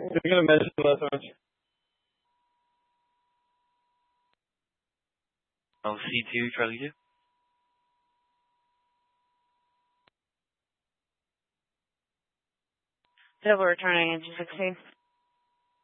You're going to mention last match. Oh, C2, Charlie 2. Double returning into 16.